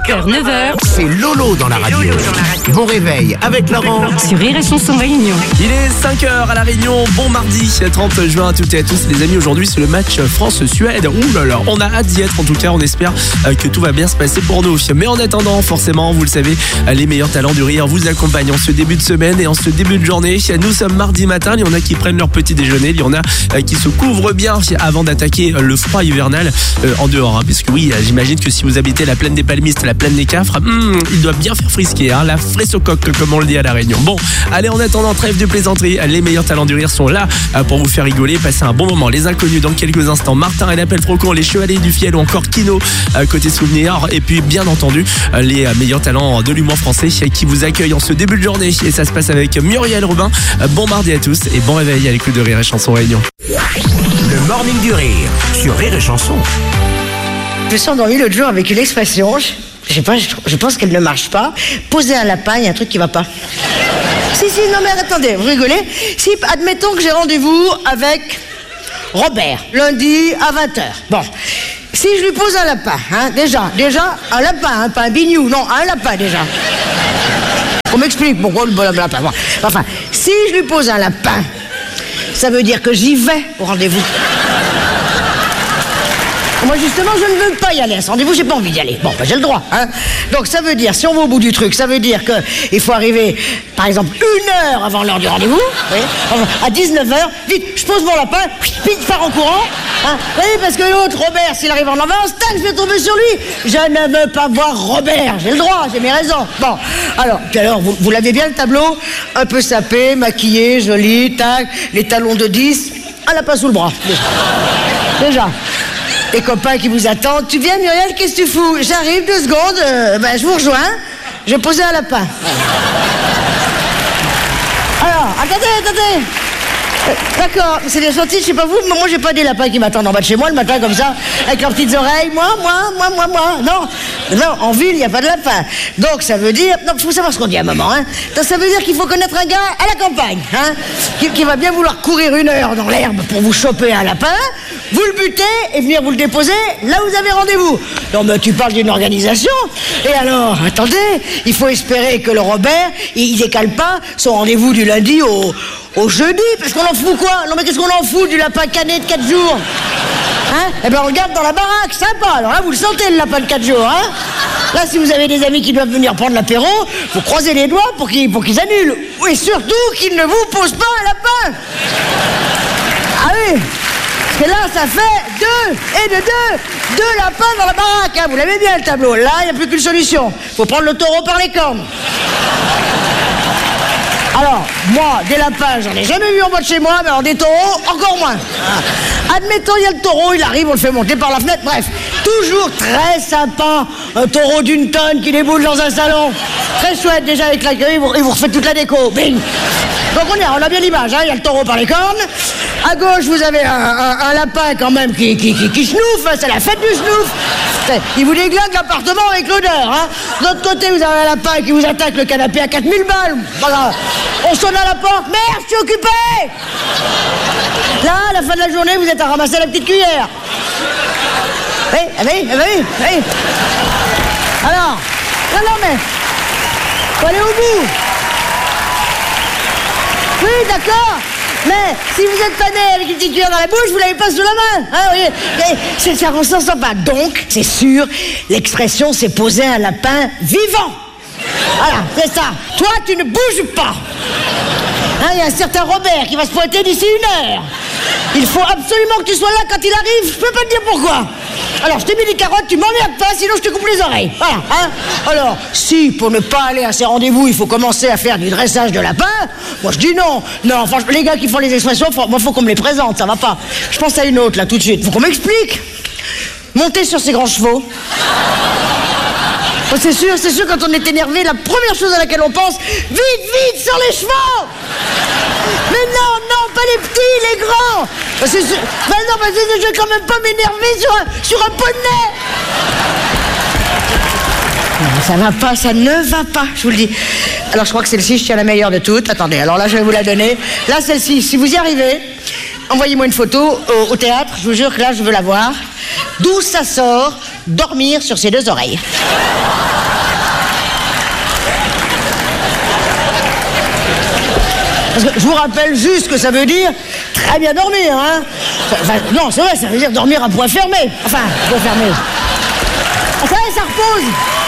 8h, 9h. C'est Lolo dans la radio. Bon réveil avec Laurent. Sur Rire et Chanson Réunion. Il est 5h à La Réunion, bon mardi 30 juin à toutes et à tous. Les amis, aujourd'hui c'est le match France-Suède. Ouh là là, on a hâte d'y être en tout cas, on espère que tout va bien se passer pour nous. Mais en attendant, forcément, vous le savez, les meilleurs talents du rire vous accompagnent en ce début de semaine et en ce début de journée. Nous sommes mardi matin, il y en a qui prennent leur petit déjeuner, il y en a qui se couvrent bien avant d'attaquer le froid hivernal en dehors. Parce que oui, j'imagine que si vous habitez la plaine des Palmistes, la plaine des Cafres, il doit bien faire frisquer, la fraise au coq comme on le dit à La Réunion. Bon, allez, en attendant, trêve de plaisanterie, les meilleurs talents du rire sont là pour vous faire rigoler, passer un bon moment. Les inconnus dans quelques instants, Martin et l'appel Frocon, les chevaliers du fiel ou encore Kino côté souvenir, et puis bien entendu les meilleurs talents de l'humour français qui vous accueillent en ce début de journée, et ça se passe avec Muriel Robin. Bon mardi à tous et bon réveil à l'écoute de Rire et Chanson Réunion. Le morning du rire sur Rire et Chanson. Je me suis endormie l'autre jour avec une expression, je sais pas, je pense qu'elle ne marche pas. Poser un lapin, il y a un truc qui va pas. Si, non mais attendez, vous rigolez. Si, admettons que j'ai rendez-vous avec Robert, lundi à 20h. Bon, si je lui pose un lapin, déjà, un lapin, pas un bignou, non, un lapin déjà. On m'explique pourquoi le lapin. Bon. Enfin, si je lui pose un lapin, ça veut dire que j'y vais au rendez-vous. Moi, justement, je ne veux pas y aller à ce rendez-vous, j'ai pas envie d'y aller. Bon, j'ai le droit, Donc, ça veut dire, si on va au bout du truc, ça veut dire qu'il faut arriver, par exemple, 1 heure avant l'heure du rendez-vous, à 19h, vite, je pose mon lapin, vite, je pars en courant, Oui, parce que l'autre, Robert, s'il arrive en avance, tac, je vais tomber sur lui. Je ne veux pas voir Robert, j'ai le droit, j'ai mes raisons. Bon, alors, vous l'avez bien, le tableau? Un peu sapé, maquillé, joli, tac, les talons de 10, un lapin sous le bras. Déjà. Les copains qui vous attendent. Tu viens, Muriel, qu'est-ce que tu fous? J'arrive, 2 secondes, je vous rejoins. Je vais poser un lapin. Alors, attendez. D'accord, c'est bien gentil, je sais pas vous, mais moi j'ai pas des lapins qui m'attendent en bas de chez moi le matin comme ça, avec leurs petites oreilles. Moi. Non, en ville, il n'y a pas de lapin. Donc ça veut dire, il faut savoir ce qu'on dit à un moment, Donc, ça veut dire qu'il faut connaître un gars à la campagne, qui va bien vouloir courir 1 heure dans l'herbe pour vous choper un lapin, vous le buter et venir vous le déposer là où vous avez rendez-vous. Non mais tu parles d'une organisation. Et alors, attendez, il faut espérer que le Robert, il décale pas son rendez-vous du lundi au jeudi, parce qu'on en fout quoi? Non mais qu'est-ce qu'on en fout du lapin cané de 4 jours? Eh ben on le garde dans la baraque, sympa. Alors là vous le sentez le lapin de 4 jours, Là si vous avez des amis qui doivent venir prendre l'apéro, vous croisez les doigts pour qu'ils annulent. Et surtout qu'ils ne vous posent pas un lapin. Ah oui, parce que là ça fait 2 lapins dans la baraque, vous l'avez bien le tableau. Là il n'y a plus qu'une solution, faut prendre le taureau par les cornes. Alors, moi, des lapins, j'en ai jamais vu en bas de chez moi, mais alors des taureaux, encore moins. Admettons, il y a le taureau, il arrive, on le fait monter par la fenêtre, bref. Toujours très sympa, un taureau d'1 tonne qui déboule dans un salon. Très chouette, déjà avec l'accueil, et vous refaites toute la déco, bing. Donc on a bien l'image, il y a le taureau par les cornes. À gauche, vous avez un lapin quand même qui schnouffe, c'est la fête du schnouf. Il vous déglingue l'appartement avec l'odeur, De l'autre côté, vous avez un lapin qui vous attaque le canapé à 4000 balles. Voilà. On sonne à la porte. Merde, je suis occupé. Là, à la fin de la journée, vous êtes à ramasser la petite cuillère. Oui. Alors, non, mais faut aller au bout. Oui, d'accord. Mais si vous êtes pané avec une petite cuillère dans la bouche, vous l'avez pas sous la main. Oui. Ça rend ça sympa. Donc, c'est sûr, l'expression, c'est poser un lapin vivant. Voilà, c'est ça. Toi, tu ne bouges pas. Il y a un certain Robert qui va se pointer d'ici 1 heure. Il faut absolument que tu sois là quand il arrive. Je peux pas te dire pourquoi. Alors, je t'ai mis des carottes, tu m'emmerdes pas, sinon je te coupe les oreilles. Voilà, Alors, si, pour ne pas aller à ces rendez-vous, il faut commencer à faire du dressage de lapin, moi je dis non. Non, franchement, les gars qui font les expressions, faut qu'on me les présente, ça va pas. Je pense à une autre, là, tout de suite. Faut qu'on m'explique. Monter sur ces grands chevaux. C'est sûr, quand on est énervé, la première chose à laquelle on pense, vite, sur les chevaux. Mais non, pas les petits, les grands. C'est sûr. Je vais quand même pas m'énerver sur un poney. Non, ça ne va pas, je vous le dis. Alors je crois que celle-ci, je tiens la meilleure de toutes. Attendez, alors là je vais vous la donner. Là, celle-ci, si vous y arrivez, envoyez-moi une photo au théâtre, je vous jure que là je veux la voir. D'où ça sort, dormir sur ses 2 oreilles. Parce que je vous rappelle juste que ça veut dire très bien dormir, hein. Enfin, non, c'est vrai, ça veut dire dormir à poing fermé. Enfin, poing fermé. Ah, ça y est, ça repose.